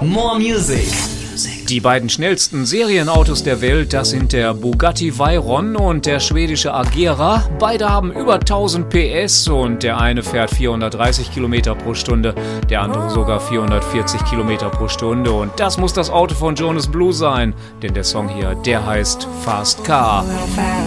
More Music. Die beiden schnellsten Serienautos der Welt, das sind der Bugatti Veyron und der schwedische Agera. Beide haben über 1000 PS und der eine fährt 430 km pro Stunde, der andere sogar 440 km pro Stunde. Und das muss das Auto von Jonas Blue sein, denn der Song hier, der heißt Fast Car.